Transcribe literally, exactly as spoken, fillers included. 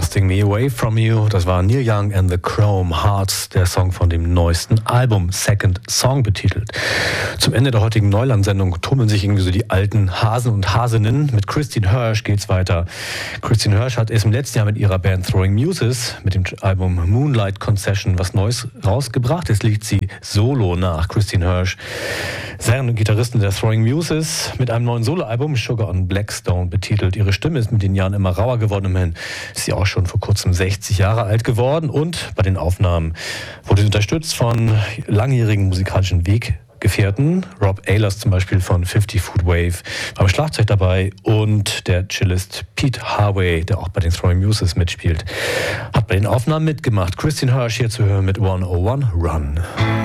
Casting Me Away From You, das war Neil Young and the Chrome Hearts, der Song von dem neuesten Album, Second Song betitelt. Zum Ende der heutigen Neuland-Sendung tummeln sich irgendwie so die alten Hasen und Hasinnen. Mit Christine Hirsch geht's weiter. Christine Hirsch hat erst im letzten Jahr mit ihrer Band Throwing Muses mit dem Album Moonlight Concession was Neues rausgebracht. Jetzt liegt sie solo nach. Christine Hirsch, Sängerin und Gitarristin der Throwing Muses, mit einem neuen Soloalbum Sugar on Blackstone betitelt. Ihre Stimme ist mit den Jahren immer rauer geworden. Immerhin ist sie auch schon vor kurzem sechzig Jahre alt geworden und bei den Aufnahmen wurde sie unterstützt von langjährigen musikalischen Weggefährten. Rob Ayers zum Beispiel von fifty Foot Wave beim Schlagzeug dabei und der Cellist Pete Harvey, der auch bei den Throwing Muses mitspielt, hat bei den Aufnahmen mitgemacht. Christine Hirsch hier zu hören mit one oh one Run.